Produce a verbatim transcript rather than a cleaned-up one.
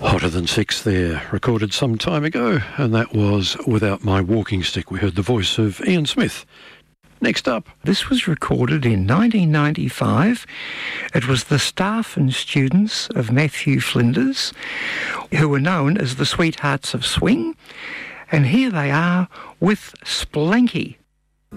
Hotter Than Six there, recorded some time ago, and that was Without My Walking Stick. We heard the voice of Ian Smith. Next up. This was recorded in nineteen ninety-five. It was the staff and students of Matthew Flinders, who were known as the Sweethearts of Swing, and here they are with Splanky.